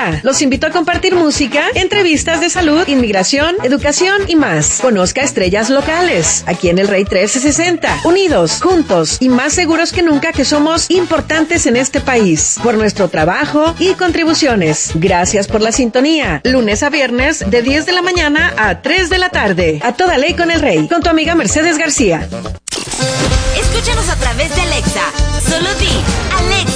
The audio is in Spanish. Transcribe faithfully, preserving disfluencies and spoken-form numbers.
Ahora, los invito a compartir música, entrevistas de salud, inmigración, educación y más. Conozca estrellas locales, aquí en el Rey trece sesenta. Unidos, juntos y más seguros que nunca que somos importantes en este país. Por nuestro trabajo y contribuciones. Gracias por la sintonía. Lunes a viernes de diez de la mañana a tres de la tarde. A toda ley con el Rey. Con tu amiga Mercedes García. Escúchanos a través de Alexa. Solo di Alexa.